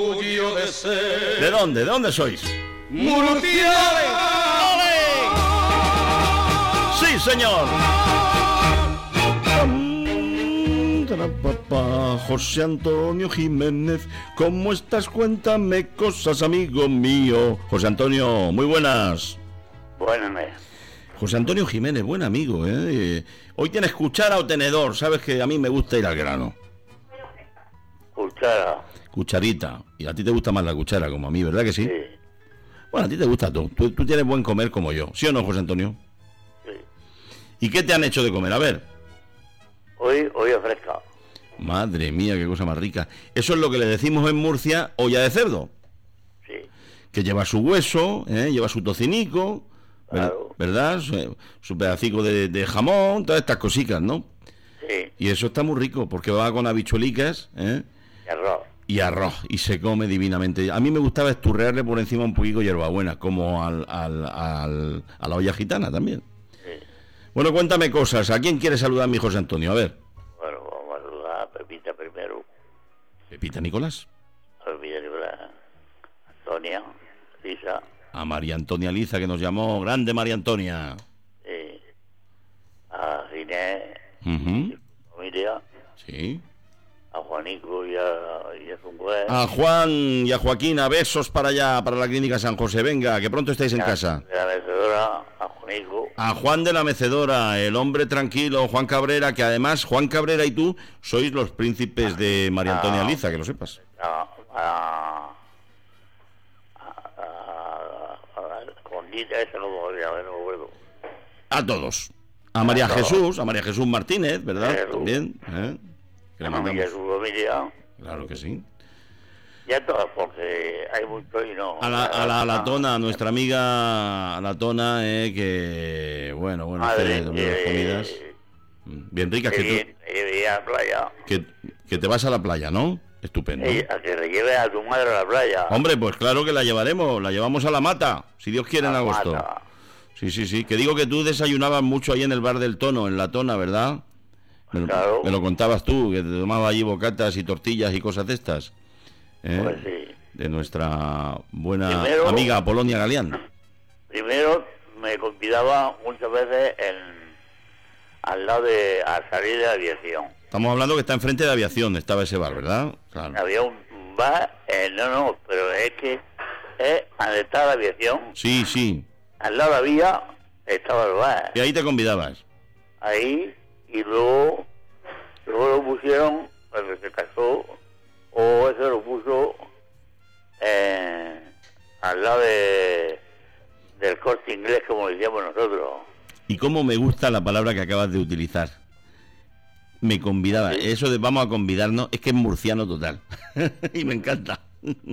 ¿De dónde? ¿De dónde sois? ¡Murcia! ¡Ole! ¡Sí, señor! José Antonio Jiménez, ¿cómo estás? Cuéntame cosas, amigo mío. José Antonio, muy buenas. Buenas. José Antonio Jiménez, buen amigo, ¿eh? Hoy tienes cuchara o tenedor, sabes que a mí me gusta ir al grano. Cuchara. Cucharita. Y a ti te gusta más la cuchara, como a mí, ¿verdad que sí? Sí. Bueno, a ti te gusta todo. Tú tienes buen comer como yo, ¿sí o no, José Antonio? Sí. ¿Y qué te han hecho de comer? A ver. Hoy es fresca. Madre mía, qué cosa más rica. Eso es lo que le decimos en Murcia, olla de cerdo. Sí. Que lleva su hueso, lleva su tocinico, Claro. ¿verdad? Su pedacico de jamón, todas estas cositas, ¿no? Sí. Y eso está muy rico, porque va con habichuelicas, Y arroz. y arroz, y se come divinamente. A mí me gustaba esturrearle por encima un poquito hierbabuena, como a la olla gitana también. Sí. Bueno, cuéntame cosas. ¿A quién quiere saludar mi José Antonio? A ver. Bueno, vamos a saludar a Pepita primero. Pepita Nicolás. A Pepita Nicolás. Antonia. Lisa. A María Antonia Liza, que nos llamó. Grande María Antonia. A Ginés. Ujú. Su familia. Sí. A Juanico y a su mujer. A Juan y a Joaquín, a besos para allá, para la Clínica San José. Venga, que pronto estáis en casa. De la mecedora. A Juanico. A Juan de la Mecedora, el hombre tranquilo, Juan Cabrera, que además Juan Cabrera y tú sois los príncipes de María Antonia Liza, que lo sepas. Juanita, esa no me acuerdo. A todos. A María Jesús, Martínez, ¿verdad? Jesús. También, que le A mandamos. mí y a su familia. Claro que sí. Ya todas, porque hay mucho y no. A la Tona, a nuestra amiga la Tona, que bueno, Madre, también las comidas bien ricas, que lleve a la playa. que te vas a la playa, ¿no? Estupendo. A que le lleve a tu madre a la playa. Hombre, pues claro que la llevaremos, la llevamos a la Mata, si Dios quiere, en La agosto. Mata. Sí, que digo que tú desayunabas mucho ahí en el bar del Tono, en la Tona, ¿verdad? Claro. Me lo contabas tú, que te tomabas allí bocatas y tortillas y cosas de estas. Pues sí. De nuestra buena Primero- amiga Apolonia Galeán. Primero me convidaba muchas veces al lado a salir de la aviación. Estamos hablando que está enfrente de aviación, estaba ese bar, ¿verdad? Claro. Había un bar, no, pero es que es donde está la aviación, Sí. al lado de la vía estaba el bar. Y ahí te convidabas. Ahí, y luego lo pusieron, cuando se casó, o eso lo puso al lado del Corte Inglés, como decíamos nosotros. Y cómo me gusta la palabra que acabas de utilizar. Me convidaba. Sí. Eso de vamos a convidarnos es que es murciano total. Y me encanta.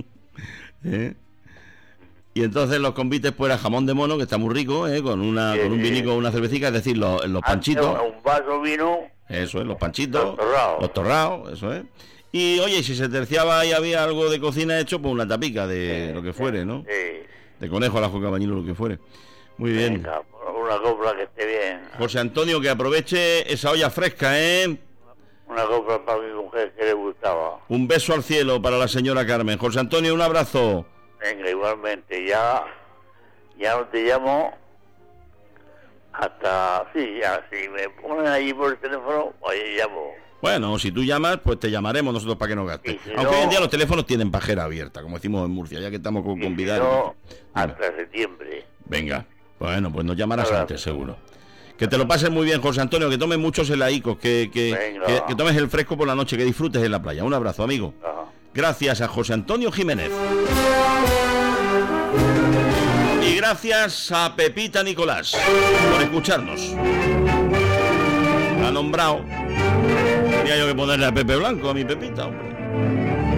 Y entonces los convites pues era jamón de mono, que está muy rico, con un vinico o una cervecita, es decir, los panchitos. Un vaso vino. Eso es, los panchitos. Los torrados, eso es. Y oye, si se terciaba y había algo de cocina hecho, pues una tapica de lo que fuere, ¿no? Sí. De conejo, al ajo cabañino, lo que fuere. Muy bien. Venga, una copla que esté bien. José Antonio, que aproveche esa olla fresca, Una copla para mi mujer que le gustaba. Un beso al cielo para la señora Carmen. José Antonio, un abrazo. Venga, igualmente. Ya no te llamo hasta... Sí, ya, si me ponen allí por el teléfono, oye, llamo. Bueno, si tú llamas, pues te llamaremos nosotros para que nos gastes. Y si Aunque no- hoy en día los teléfonos tienen pajera abierta, como decimos en Murcia, ya que estamos con Y si convidados. no, Dime. hasta septiembre. Venga, bueno, pues nos llamarás Abrazo. antes, seguro. Que te lo pases muy bien, José Antonio, que tomes muchos helaicos, que Venga. tomes el fresco por la noche, que disfrutes en la playa. Un abrazo, amigo. Ajá. Gracias a José Antonio Jiménez. Y gracias a Pepita Nicolás por escucharnos. La ha nombrado. Tenía yo que ponerle a Pepe Blanco, a mi Pepita, hombre.